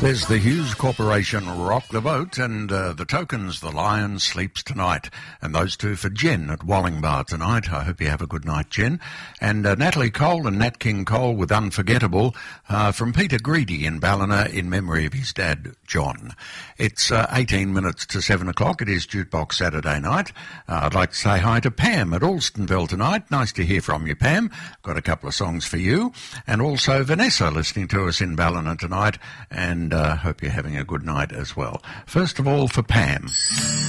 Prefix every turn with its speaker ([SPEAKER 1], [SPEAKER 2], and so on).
[SPEAKER 1] There's the Hughes Corporation Rock the Boat, and the Tokens, The Lion Sleeps Tonight. And those two for Jen at Wallingbar tonight. I hope you have a good night, Jen. And Natalie Cole and Nat King Cole with Unforgettable from Peter Greedy in Ballina in memory of his dad, John. It's 18 minutes to 7 o'clock. It is Jukebox Saturday night. I'd like to say hi to Pam at Alstonville tonight. Nice to hear from you, Pam. Got a couple of songs for you. And also Vanessa listening to us in Ballina tonight. And hope you're having a good night as well. First of all, for Pam.